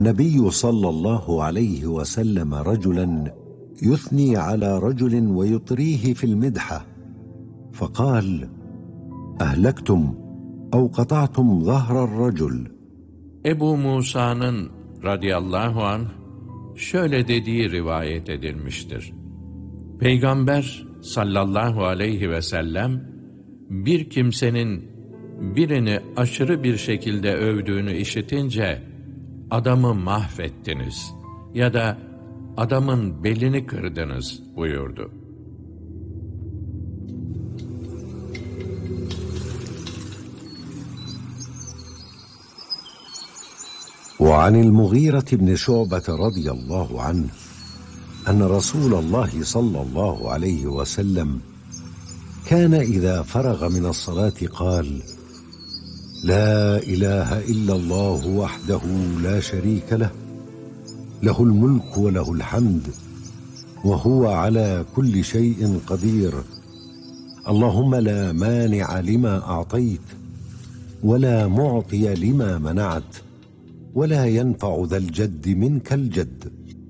النبي صلى الله عليه وسلم رجلا يثني على رجل ويطريه في المدحة، فقال: أهلكتم أو قطعتم ظهر الرجل. Ebu Musa'nın radıyallahu anh şöyle dediği rivayet edilmiştir. Peygamber sallallahu aleyhi ve sellem bir kimsenin birini aşırı bir şekilde övdüğünü işitince adamı mahvettiniz ya da adamın belini kırdınız buyurdu. وعن المغيرة بن شعبة رضي الله عنه أن رسول الله صلى الله عليه وسلم كان إذا فرغ من الصلاة قال: لا إله إلا الله وحده لا شريك له، له الملك وله الحمد وهو على كل شيء قدير، اللهم لا مانع لما أعطيت ولا معطي لما منعت ولا ينفع ذا الجد منك الجد.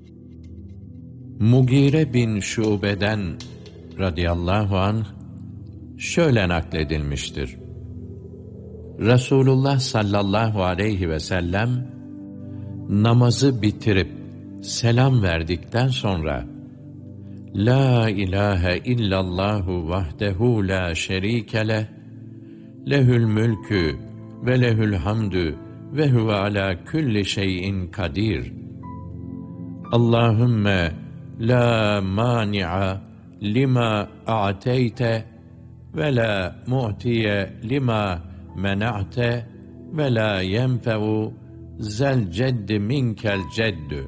Mugire bin Şube'den radıyallahu anh şöyle nakledilmiştir. Resulullah sallallahu aleyhi ve sellem namazı bitirip selam verdikten sonra La ilahe illallahu vahdehu la şerike leh, lehül mülkü ve lehül hamdü ve huve ala kulli şeyin kadir. Allahümme la mani'a lima a'teyte ve la mu'tiye lima mena'te ve la yenfe'u zel ceddi minkel ceddü.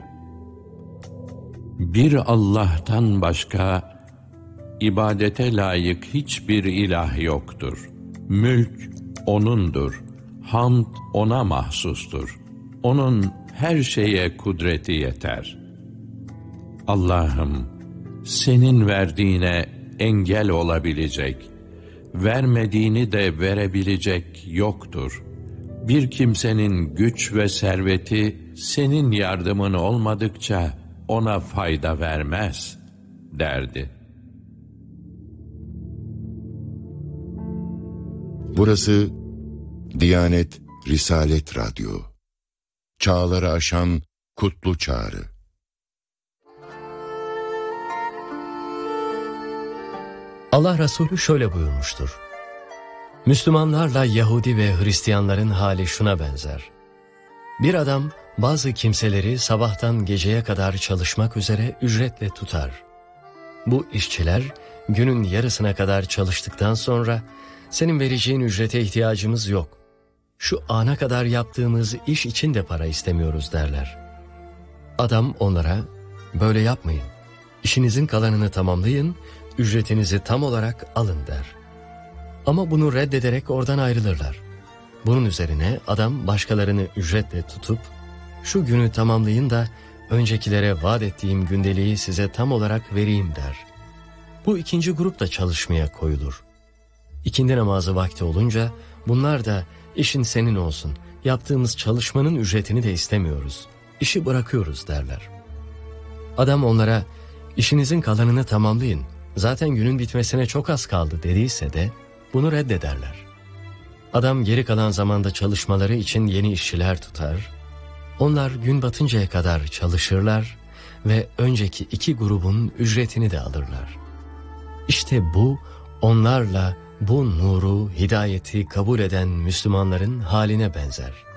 Bir Allah'tan başka ibadete layık hiçbir ilah yoktur. Mülk O'nundur. Hamd O'na mahsustur. O'nun her şeye kudreti yeter. Allah'ım, senin verdiğine engel olabilecek, vermediğini de verebilecek yoktur. Bir kimsenin güç ve serveti senin yardımın olmadıkça ona fayda vermez derdi. Burası Diyanet Risalet Radyo. Çağları aşan kutlu çağrı. Allah Resulü şöyle buyurmuştur. Müslümanlarla Yahudi ve Hristiyanların hali şuna benzer. Bir adam bazı kimseleri sabahtan geceye kadar çalışmak üzere ücretle tutar. Bu işçiler günün yarısına kadar çalıştıktan sonra senin vereceğin ücrete ihtiyacımız yok. Şu ana kadar yaptığımız iş için de para istemiyoruz derler. Adam onlara böyle yapmayın. İşinizin kalanını tamamlayın, ücretinizi tam olarak alın der. Ama bunu reddederek oradan ayrılırlar. Bunun üzerine adam başkalarını ücretle tutup şu günü tamamlayın da öncekilere vaat ettiğim gündeliği size tam olarak vereyim der. Bu ikinci grup da çalışmaya koyulur. İkindi namazı vakti olunca bunlar da işin senin olsun, yaptığımız çalışmanın ücretini de istemiyoruz, işi bırakıyoruz derler. Adam onlara işinizin kalanını tamamlayın, zaten günün bitmesine çok az kaldı dediyse de bunu reddederler. Adam geri kalan zamanda çalışmaları için yeni işçiler tutar, onlar gün batıncaya kadar çalışırlar ve önceki iki grubun ücretini de alırlar. İşte bu onlarla bu nuru, hidayeti kabul eden Müslümanların haline benzer.